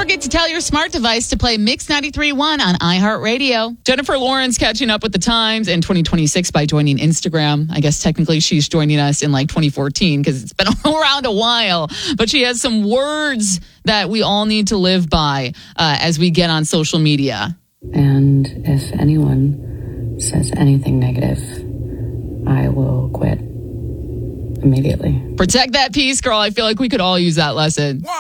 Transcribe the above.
forget to tell your smart device to play Mix 93.1 on iHeartRadio. Jennifer Lawrence catching up with the times in 2026 by joining Instagram. I guess technically she's joining us in like 2014 because it's been around a while. But she has some words that we all need to live by as we get on social media. And if anyone says anything negative, I will quit immediately. Protect that peace, girl. I feel like we could all use that lesson.